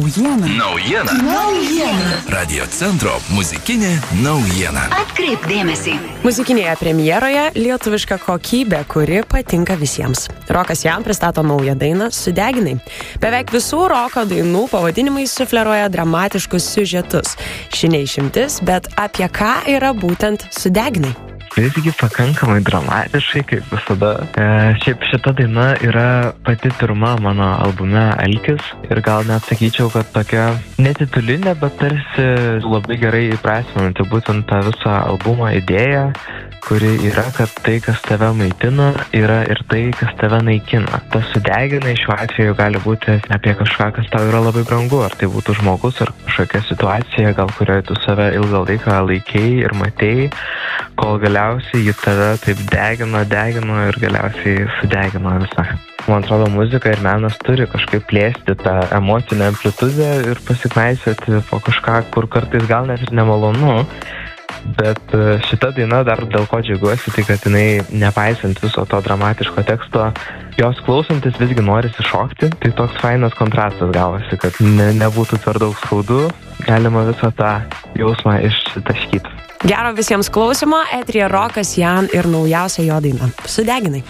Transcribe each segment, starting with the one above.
Naujiena. Radio centro muzikinė naujiena. Atkreipk dėmesį. Muzikinėje premjeroje lietuviška kokybė, kuri patinka visiems. Rokas Jan pristato naują dainą Sudeginai. Beveik visų roko dainų pavadinimai sufleruoja dramatiškus siužetus. Ši neišimtis, bet apie ką yra būtent Sudeginai? Visgi pakankamai dramatiškai, kaip visada. Šiaip šita daina yra pati pirma mano albume Alkis ir gal net sakyčiau, kad tokia netitulinė, bet tarsi labai gerai įprasminanti būtent tą visą albumo idėją, kuri yra, kad tai, kas tave maitina, yra ir tai, kas tave naikina. Tas Sudeginai šiuo atveju gali būti apie kažką, kas tau yra labai brangu, ar tai būtų žmogus, ar kažkokia situacija, gal kurioje tu save ilgą laiką laikei ir matei, kol galiausiai ji tave taip degino ir galiausiai sudegino visą. Man atrodo, muzika ir menas turi kažkaip plėsti tą emocinę amplitudę ir pasiknaisioti po kažką, kur kartais gal net ir nemalonu. Bet šita daina dar dėl ko džiaugiuosi, tai kad jinai, nepaisant viso to dramatiško teksto, jos klausantis visgi norisi šokti. Tai toks fainas kontrastas gavosi, kad nebūtų per daug skaudu, galima visą tą jausmą išsitaškyti. Gero visiems klausimo, eteryje Rokas Jan ir naujausia jo daina Sudeginai.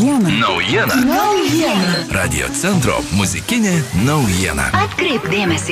Naujiena. Radio centro muzikinė naujiena. Atkreipk dėmesį.